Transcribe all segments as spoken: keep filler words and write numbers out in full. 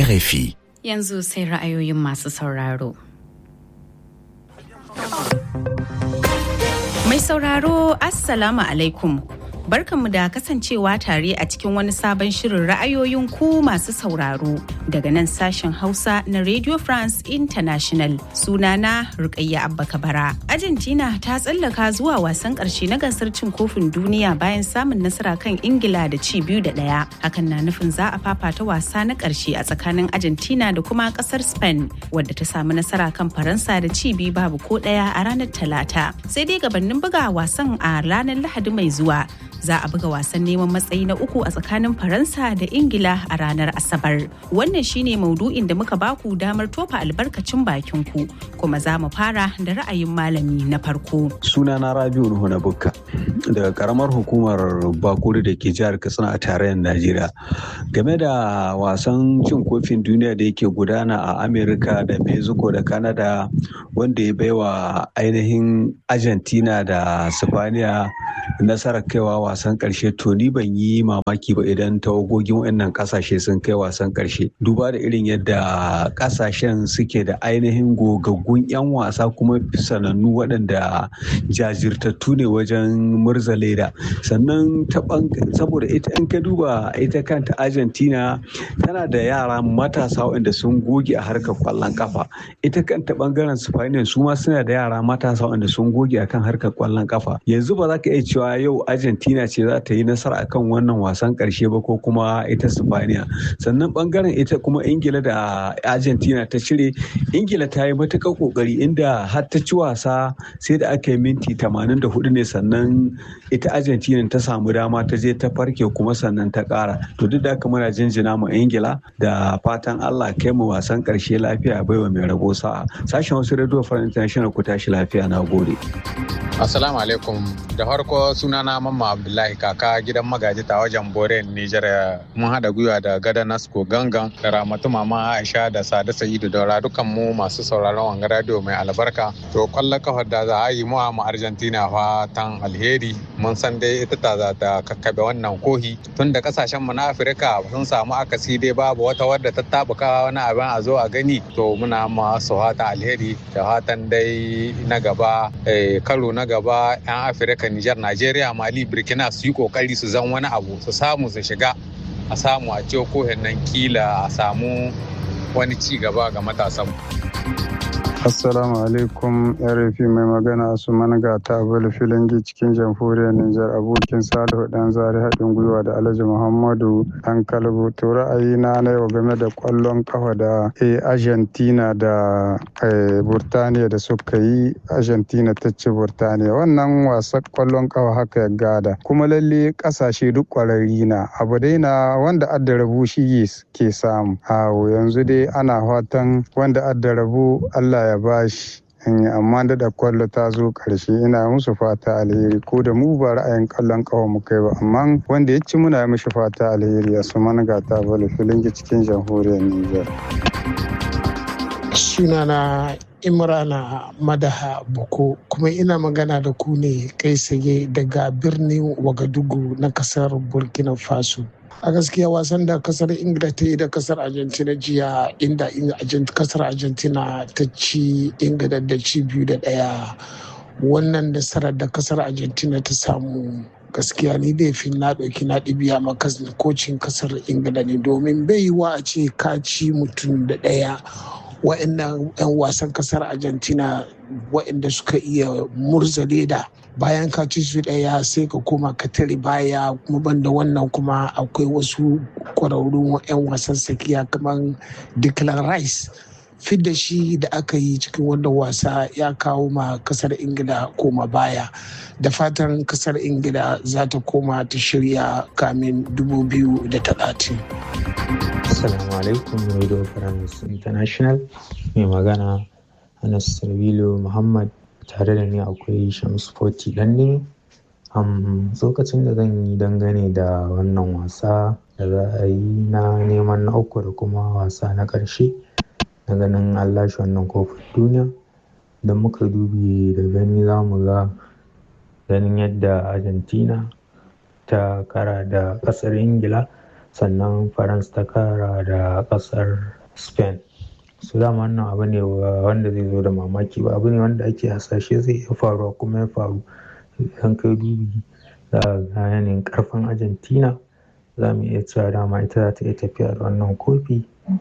R F I. Yanzu sai ra'ayoyin masu sauraro. Mai sauraro, Assalamu alaikum. Barkanmu da kasancewa tare a cikin wani sabon shirin ra'ayoyin ku masu sauraro daga nan sashen Hausa na Radio France International. Sunana Rukayya Abba Kabara. Argentina ta tsallaka zuwa wasan ƙarshe na gasar cin kofin duniya bayan samun nasara kan Ingila da ci biyu da ɗaya. Hakan na nufin za a fafata wasa na ƙarshe a tsakanin Argentina da kuma ƙasar Spain, wadda ta samu nasara kan Faransa da ci biyu babu ko ɗaya a ranar Talata. Sai dai gabanin buga wasan a ranar Lahadi mai zuwa, za a buga wasan neman matsayi na uku a tsakanin Faransa da Ingila a ranar Asabar. Wannan shine maudu'in da muka baku damar tofa albarkacin bakin ku, kuma za mu fara da ra'ayin malami na farko. Sunana Rabiu Nuhu na Bukka daga karamar hukumar Bakuri da ke jihar Katsina a tarayyar Najeriya. Game da wasan cin kofin duniya da yake gudana a Amerika da Mexico da Canada, wanda ya baiwa ainihin Argentina da Spaniya nasarar kaiwa wasan karshe, to ni ban yi mamaki ba idan tawagogin wannan kasashe sun kai wasan karshe, duba da irin yadda kasashen suke da ainihin gogaggun 'yan wasa kuma sanannu waɗanda jajirtattu ne wajen murza leda. Sannan saboda ita in ka duba ita kanta Argentina tana da yara matasa waɗanda sun goge a harkar kwallon kafa. Ita kanta bangaren Spain su ma suna da yara matasa waɗanda sun goge akan harkar kwallon kafa. Yanzu ba za ka iya cewa yau Argentina ce za ta yi nasara akan wannan wasan karshe ba ko kuma ita Spaniya. Sannan bangaren ita kuma Ingila da Argentina ta cire, Ingila ta yi matuƙar kokari inda har ta ci wasa sai da aka yi minti tamanin da hudu ne sannan ita Argentina ta samu dama ta je ta farke kuma sannan ta ƙara. To duk da haka muna jinjina mu Ingila da fatan Allah kai mu wasan karshe lafiya baiwa mai rabo sa'a. Sashen wasu Radio France International ku tashi lafiya, na gode. Assalamu alaikum. Da farko sunana Mamma Abdullahi kaka gidan magaji ta wajen Bore Nijar. Mun haɗa gwiwa da Gada Nasko Gangan da Ramatu Mama Aisha da Sada Sa'idu Daura, dukan mu masu sauraron wanga radio mai albarka. To kwallon kafar da za a yi mu a Argentina fatan alheri. Mun san dai ita ta za ta kakkabe wannan kohi. Tun da kasashen mu na Afirka sun samu akasi dai babu wata wadda ta tabuka wani abin a zo a gani. To muna masu fatan alheri da fatan dai na gaba karo na gaba 'yan Afirka, Nijar, Najeriya, Mali, Burkina su yi kokari su zan wani abu, su samu su shiga, a samu a ciwo kohin nan kila a samu wani ci gaba ga matasan. Assalamu alaikum, R F I mai magana su manga ta abul filangi cikin jamhuriyar Nijar, abokin Salihu dan zari haɗin gwiwa da Alhaji Muhammadu dan Kalbu. To ra'ayi na na yau game da kwallon kafa da Argentina da Burtaniya da suka yi, Argentina ta ci Burtaniya. Wannan wasan kwallon kafa haka ya gada, kuma lalle kasashe duk kwararri na abu dai na wanda adda rabu shi ke samu. Awo yanzu dai ana fatan wanda adda rabu Allah ya bashi, amma da da kwallo ta zo karshe ina musu fata alheri, ko da mu ba ra'ayin kallon kawo mu kai ba, amma wanda ya ci muna mishi fata alheri. a su manga ta bala filingi cikin jamhuriyar Nijar. Sunana Imrana Madaha Boko, kuma ina magana da ku ne kai tsaye daga birnin Wagadugu na kasar Burkina Faso. A gaskiya wasan da kasar Ingila ta yi da kasar Argentina jiya, inda kasar Argentina ta ci Ingila da ci biyu da ɗaya, wannan nasarar da kasar Argentina ta samu gaskiya ni laifin na ɗauki na ɗibiya makas kocin kasar Ingila ne, domin bai yi wa a ce ka ci mutum da ɗaya. Wa'annan 'yan wasan kasar Argentina wa'anda suka iya murza leda, bayan ka ci su ɗaya sai ka koma ka tare baya, kuma banda wannan kuma akwai wasu kwararrun 'yan wasan tsakiya kamar Declan Rice. Fidda shi da aka yi cikin wannan wasa ya kawo ma kasar Ingila koma baya, da fatan kasar Ingila za ta koma ta shirya kamin dubu biyu da talatin. Assalamu alaikum, Radio France International. Mai magana Anas Sarwilo Muhammad, tare da ni akwai Shamsu Foti Danne. Um, lokacin da zan yi dangane da wannan wasa da za a yi na neman na uku da kuma wasa na ƙarshe na ganin an lashe wannan kofin duniya, idan muka dubi da gani za mu ga ganin yadda Argentina ta kara da ƙasar Ingila sannan France ta kara da ƙasar Spain. Su dama wannan abu ne wanda zai zo da mamaki ba, abu ne wanda ake hasashe zai iya faruwa kuma ya faru. Idan kai dubi za a ga yanayin ƙarfin Argentina, za mu iya cewa dama ita za ta iya tafiya da wannan kofi.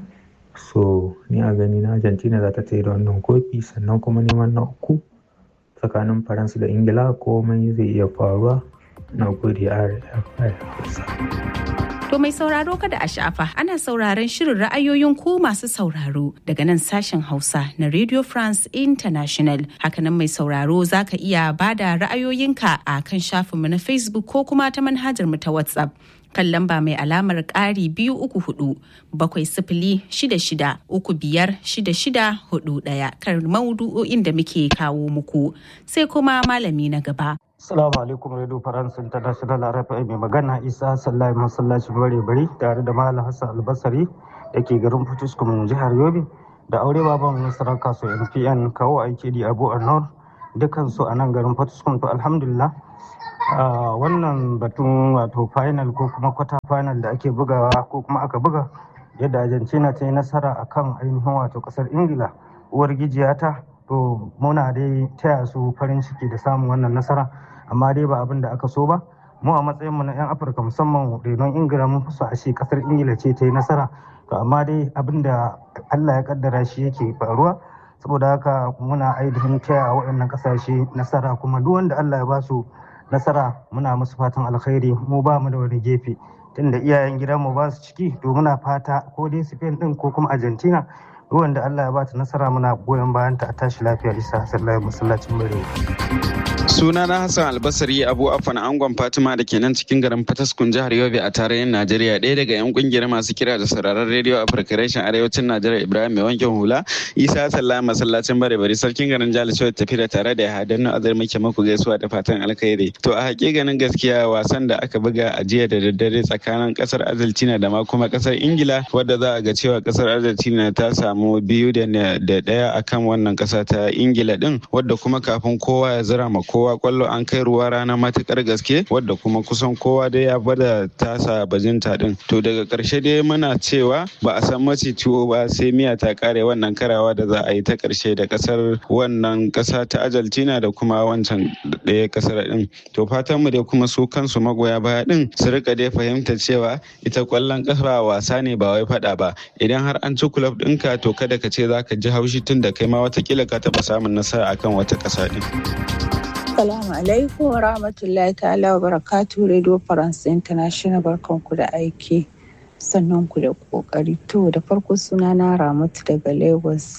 So ni a gani na Argentina za ta tafi da wannan kofi, sannan kuma neman na uku tsakanin Faransa da Ingila komai zai iya faruwa. Na gode R F I Hausa. To mai sauraro kada a sha'afa, ana sauraron shirin ra'ayoyin ku masu sauraro daga nan sashen Hausa na Radio France International. Hakanan mai sauraro za ka iya bada ra'ayoyinka a kan shafinmu na Facebook ko kuma ta manhajar mu ta WhatsApp. Kan lamba mai alamar ƙari biyu uku hudu bakwai sifili shida shida uku biyar shida shida hudu ɗaya kan maudu'o'in da muke kawo muku. Sai kuma malami na gaba. Assalamu alaikum Radio France International R F I mai magana Isa Sallahi masallacin bare bari tare da Malam Hassan Albasari da ke garin Fatuskum jihar Yobe da aure baban Nasarar Kaso N P N kawo aiki da Abu Anwar dukan su a nan garin Fatuskum. To alhamdulillah wannan batun wato final ko kuma quarter final da ake bugawa ko kuma aka buga yadda Argentina ta yi nasara akan ainihin wato kasar Ingila uwar gijiyata, to muna dai taya su farin ciki da samun wannan nasara, amma dai ba abin da aka so ba. Mu a matsayinmu na 'yan Afirka musamman renon Ingila mun fi so a shi kasar Ingila ce ta yi nasara, to amma dai abin da Allah ya kaddara shi yake faruwa. Saboda haka muna ainihin taya waɗannan ƙasashe nasara, kuma duk wanda Allah ya ba su nasara muna musu fatan alkhairi. Mu ba mu da wani gefe, tunda iyayen gidanmu ba su ciki, to muna fata ko dai Spain din ko kuma Argentina, duk wanda Allah ya ba ta nasara muna goyon bayan ta. A tashi lafiya. Isa sallallahu masallacin bare. Suna na Hassan Albasari Abu Afan Angon Fatima da ke nan cikin garin Fataskun jihar Yobe a tarayyar Najeriya, ɗaya daga 'yan kungiyar masu kira da sauraron Radio Africa reshen arewacin Najeriya Ibrahim mai wankin hula. Isa sallallahu masallacin bare bari sarkin garin Jalisho tafi da tare da Hadannu Azar muke muku gaisuwa da fatan alkhairi. To a hakikanin gaskiya wasan da aka buga a jiya da daddare tsakanin kasar Argentina da ma kuma kasar Ingila, wadda za a ga cewa kasar Argentina ta samu biyu da ɗaya akan wannan kasa ta Ingila din, wadda kuma kafin kowa ya zira ma kowa kwallo an kai ruwa rana matukar gaske, wadda kuma kusan kowa dai ya bada tasa bajinta din. To daga karshe dai muna cewa ba a san mace ciwo ba sai miya ta kare wannan karawa da za a yi ta karshe da kasar wannan kasa ta Argentina da kuma wancan ɗaya kasar din. To fatan mu dai kuma su kansu magoya baya din su rika dai fahimtar cewa ita kwallon kafa wasa ne ba wai fada ba. Idan har an ci club ɗinka to kada ka ce zaka ji haushi tun da kai ma watakila ka taɓa samun nasara akan wata ƙasa din. Assalamu alaikum wa rahmatullahi ta'ala wa barakatuh. Radio France International, barkanku da aiki, sannan ku da kokari. To da farko suna na Ramatu daga Lagos.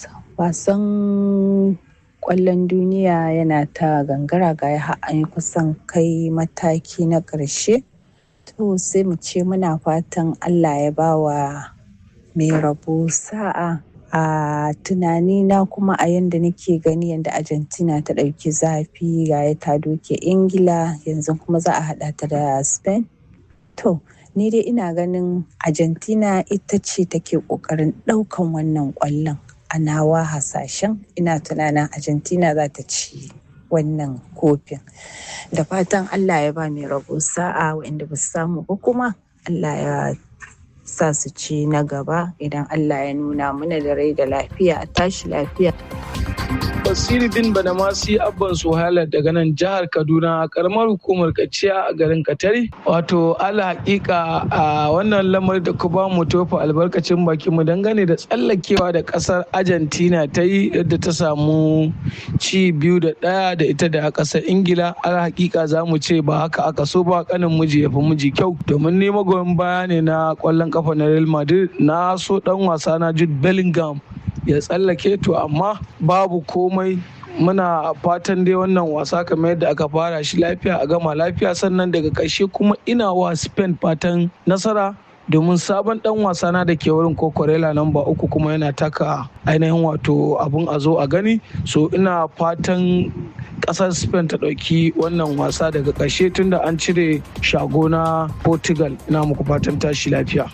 Wasan kwallon duniya yana ta gangara ga ya an kusan kai mataki na ƙarshe. To sai mu ce muna fatan Allah ya bawa mai rabo sa'a. A tunanina kuma a yanda nake gani yanda Argentina ta ɗauki zafi ga ya ta doke Ingila, yanzu kuma za a haɗa ta da Spain. To ni dai ina ganin Argentina ita ce take ƙoƙarin ɗaukan wannan ƙwallon. A nawa hasashen ina tunanin Argentina za ta ci wannan kofin. Da fatan Allah ya ba mai rabo sa'a waɗanda ba su samu ba kuma Allah ya sa su ci na gaba idan Allah ya nuna mana da rai da lafiya. A tashi lafiya. Basiri bin Badamasi Abban Suhaila daga nan jihar Kaduna, karamar hukumar Kaciya a garin Katari. Wato ala hakika a wannan lamar da ku ba mu tofa albarkacin baki mu dangane da tsallakewa da kasar Argentina ta yi, yadda ta samu ci biyu da ɗaya da ita da kasar Ingila. Ala hakika za mu ce ba haka aka so ba, kanin miji ya fi miji kyau, domin ni magoyin baya ne na kwallon kafa na Real Madrid. Na so dan wasa na Jude Bellingham ya tsallake, to amma babu komai. Muna fatan dai wannan wasa kamar yadda aka fara shi lafiya a gama lafiya, sannan daga ƙarshe kuma ina wa Spain fatan nasara, domin sabon dan wasa na da ke wurin Cucurella namba uku kuma yana taka ainihin wato abun a zo a gani. So ina fatan ƙasar Spain ta ɗauki wannan wasa daga ƙarshe tunda an cire shago na Portugal. Ina muku fatan tashi lafiya.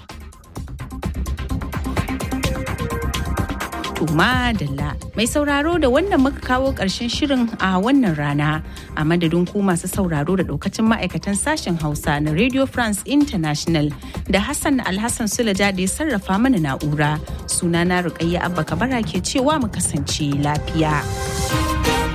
Madalla mai sauraro, da wannan muka kawo ƙarshen shirin a wannan rana, A madadin ku masu sauraro da ɗaukacin ma'aikatan sashen Hausa na Radio France International da Hassan Alhassan Sulaja da ya sarrafa mana na'ura. Sunana Rukayya Abba Kabara ke cewa mu kasance lafiya.